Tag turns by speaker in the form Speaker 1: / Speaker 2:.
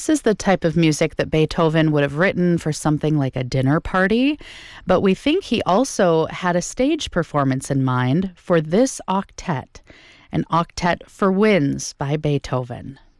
Speaker 1: This is the type of music that Beethoven would have written for something like a dinner party, but we think he also had a stage performance in mind for this octet, an octet for winds by Beethoven.